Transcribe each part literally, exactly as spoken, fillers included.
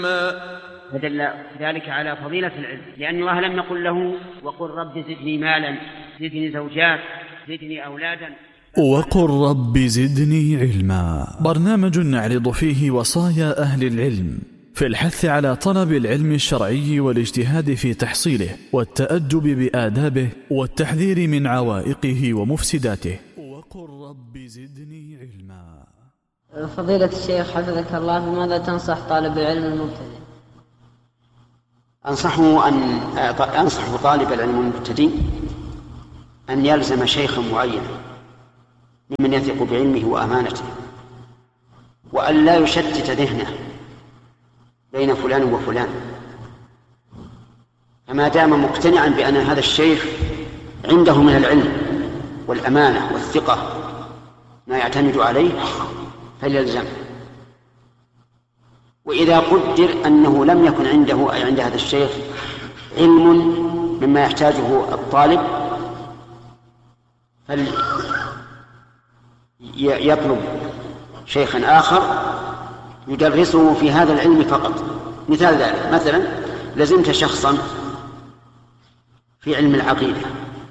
فدل ذلك على فضيلة العلم، لأن الله لم يقل له وقل رب زدني مالا، زدني زوجات، زدني أولادا. وقل رب زدني علما، برنامج نعرض فيه وصايا أهل العلم في الحث على طلب العلم الشرعي والاجتهاد في تحصيله والتأدب بآدابه والتحذير من عوائقه ومفسداته. وقل رب زدني علما. فضيلة الشيخ حفظك الله، بماذا تنصح طالب العلم المبتدئ؟ أنصحه أن أنصح طالب العلم المبتدئ أن يلزم شيخا معينا ممن يثق بعلمه وأمانته، وأن لا يشتت ذهنه بين فلان وفلان، فما دام مقتنعا بأن هذا الشيخ عنده من العلم والأمانة والثقة ما يعتمد عليه فليلزم. وإذا قدر أنه لم يكن عنده أي عند هذا الشيخ علم مما يحتاجه الطالب فليطلب شيخا آخر يدرسه في هذا العلم فقط. مثال ذلك، مثلا لزمت شخصا في علم العقيدة،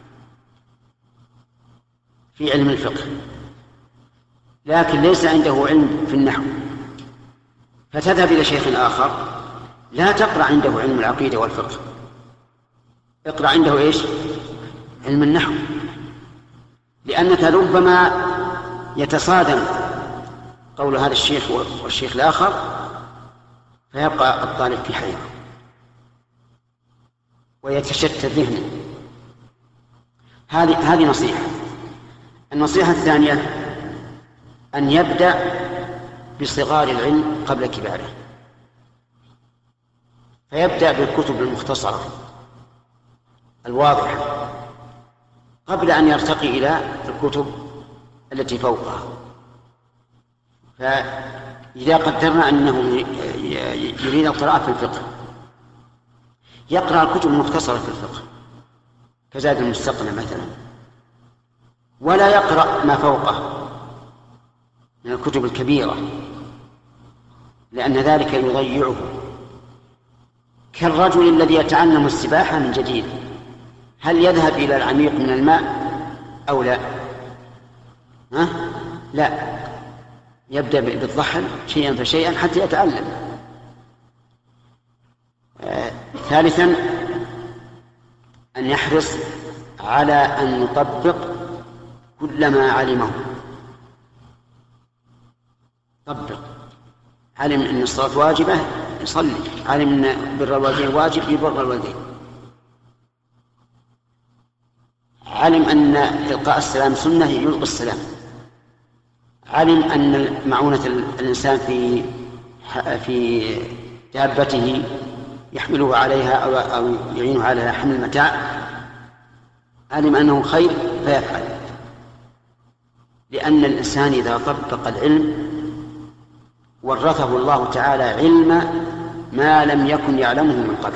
في علم الفقه، لكن ليس عنده علم في النحو، فتذهب إلى شيخ آخر لا تقرأ عنده علم العقيدة والفقه، اقرأ عنده إيش؟ علم النحو، لأنك ربما يتصادم قول هذا الشيخ والشيخ الآخر فيبقى الطالب في حيرة ويتشتت ذهنه. هذه هذه نصيحة. النصيحة الثانية أن يبدأ بصغار العلم قبل كباره، فيبدأ بالكتب المختصرة الواضحة قبل أن يرتقي إلى الكتب التي فوقها. فإذا قدرنا أنه يريد القراءة في الفقه يقرأ الكتب المختصرة في الفقه كزاد المستقنع مثلا، ولا يقرأ ما فوقه من الكتب الكبيرة، لأن ذلك يضيعه، كالرجل الذي يتعلم السباحة من جديد، هل يذهب إلى العميق من الماء أو لا؟ ها؟ لا، يبدأ بالضحل شيئا فشيئا حتى يتعلم. آه. ثالثا أن يحرص على أن يطبق كل ما علمه. طبق، علم أن الصلاة واجبة يصلي، علم أن بر الوالدين واجب يبر الوالدين، علم أن إلقاء السلام سنة يلقي السلام، علم أن معونة الإنسان في في دابته يحمله عليها أو أو يعينه على حمل المتاع، علم أنه خير فيفعل، لأن الإنسان إذا طبق العلم ورثه الله تعالى علم ما لم يكن يعلمه من قبل.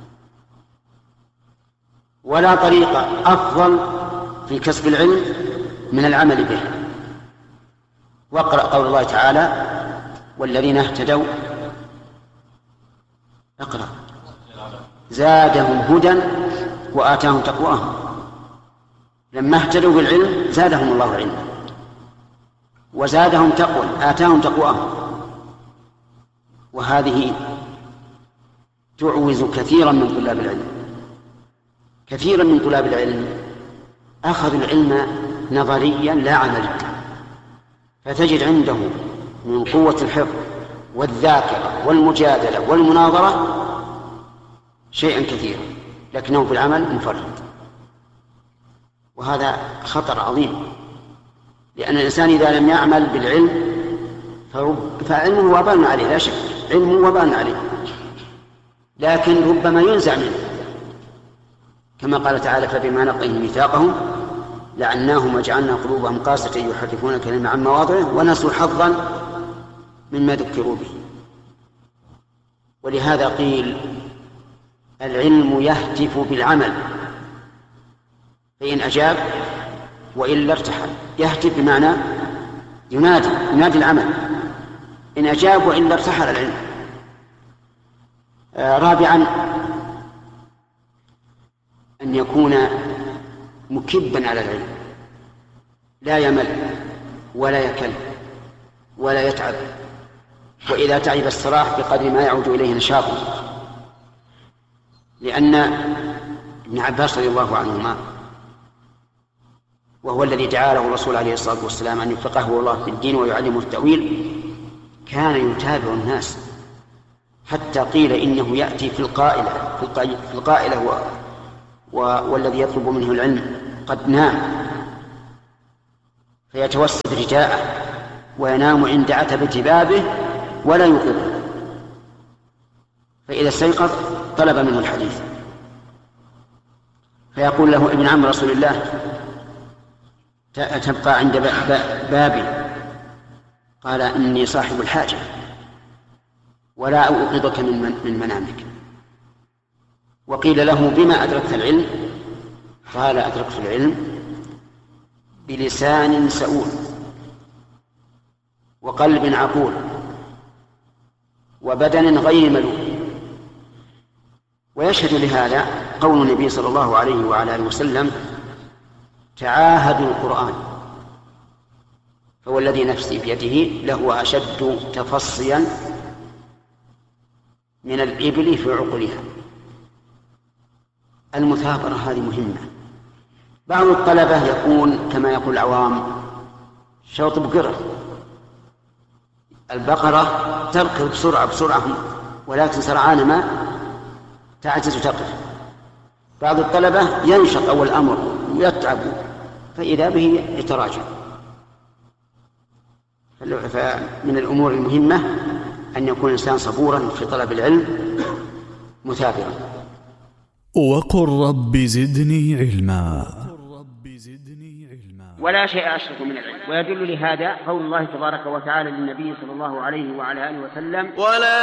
ولا طريق أفضل في كسب العلم من العمل به. واقرأ قول الله تعالى: والذين اهتدوا اقرأ زادهم هدى وآتاهم تقواهم. لما اهتدوا بالعلم زادهم الله علما وزادهم تقوى، آتاهم تقواهم. وهذه تعوز كثيرا من طلاب العلم. كثيرا من طلاب العلم أخذوا العلم نظريا لا عمليا، فتجد عنده من قوة الحفظ والذاكرة والمجادلة والمناظرة شيئا كثيرا، لكنه في العمل مفرط، وهذا خطر عظيم. لأن الإنسان إذا لم يعمل بالعلم فعلمه وبال عليه، لا شك علمه وبال عليه، لكن ربما ينزع منه، كما قال تعالى: فبما نقضهم ميثاقهم لعناهم وجعلنا قلوبهم قاسية يحرفون الكلمة عن مواضعه ونسوا حظا مما ذكروا به. ولهذا قيل: العلم يهتف بالعمل، فإن أجاب وإلا ارتحل. يهتف بمعنى ينادي، ينادي العمل، إن أجاب وإلا ارتحل العلم. آه رابعا أن يكون مكبا على العلم، لا يمل ولا يكل ولا يتعب، وإذا تعب استراح بقدر ما يعود إليه نشاطه. لأن ابن عباس رضي الله عنهما، وهو الذي دعا له الرسول عليه الصلاة والسلام أن يفقهه الله في الدين ويعلمه التأويل، كان يتابع الناس حتى قيل إنه يأتي في القائلة في القائلة والذي يطلب منه العلم قد نام فيتوسد رداءه وينام عند عتبة بابه ولا يوقظه، فإذا استيقظ طلب منه الحديث، فيقول له ابن عم رسول الله تبقى عند بابي؟ قال إني صاحب الحاجة ولا أوقظك من منامك. وقيل له بما أدركت العلم؟ قال أدركت العلم بلسان سؤول وقلب عقول وبدن غير ملول. ويشهد لهذا قول النبي صلى الله عليه وعلى آله وسلم: تعاهدوا القرآن فهو الذي نفسي بيده لهو أشد تفصيا من الإبل في عقلها. المثابرة هذه مهمة. بعض الطلبة يكون كما يقول العوام شوط بقرة، البقرة تركض بسرعة بسرعة ولكن سرعان ما تعجز تقف. بعض الطلبة ينشط أول الأمر ويتعب فإذا به يتراجع. فمن الأمور المهمة أن يكون الإنسان صبورا في طلب العلم مثابرا. وقل رب زدني علما. ولا شيء أشرك من العلم. ويدل لهذا قول الله تبارك وتعالى للنبي صلى الله عليه وعلى آله وسلم: ولا